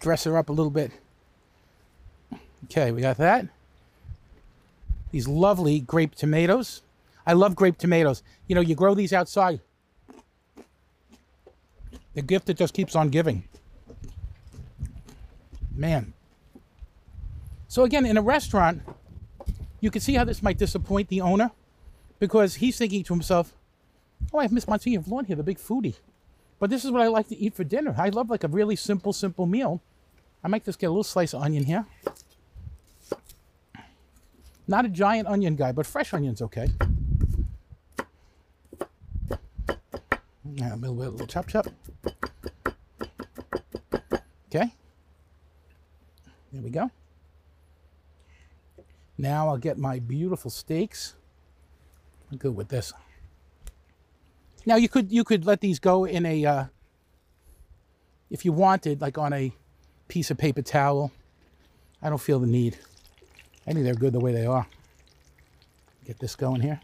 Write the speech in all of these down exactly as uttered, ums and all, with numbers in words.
dress her up a little bit. Okay, we got that. These lovely grape tomatoes. I love grape tomatoes. You know, you grow these outside. The gift that just keeps on giving. Man. So again, in a restaurant, you can see how this might disappoint the owner, because he's thinking to himself, oh, I have Miss Monsignor Vaughn here, the big foodie. But this is what I like to eat for dinner. I love like a really simple, simple meal. I might just get a little slice of onion here. Not a giant onion guy, but fresh onion's okay. Yeah, a little bit, a little chop chop. Okay. There we go. Now I'll get my beautiful steaks. I'm good with this. Now you could you could let these go in a, uh, if you wanted, like on a piece of paper towel. I don't feel the need. I think they're good the way they are. Get this going here.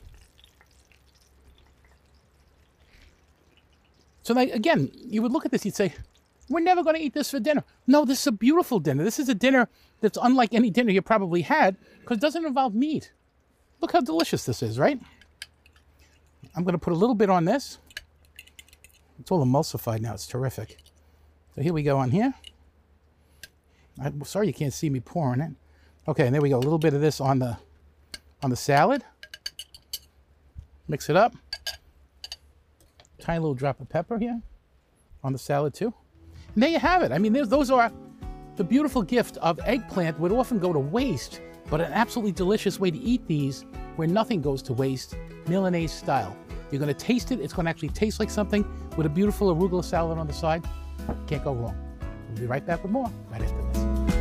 So like, again, you would look at this, you'd say, we're never going to eat this for dinner. No, this is a beautiful dinner. This is a dinner that's unlike any dinner you probably had, because it doesn't involve meat. Look how delicious this is, right? I'm going to put a little bit on this. It's all emulsified now. It's terrific. So here we go on here. I'm sorry you can't see me pouring it. Okay, and there we go. A little bit of this on the on the salad. Mix it up. Tiny little drop of pepper here on the salad too. And there you have it. I mean, those are the beautiful gift of eggplant would often go to waste, but an absolutely delicious way to eat these where nothing goes to waste, Milanese style. You're going to taste it. It's going to actually taste like something with a beautiful arugula salad on the side. Can't go wrong. We'll be right back with more right after this.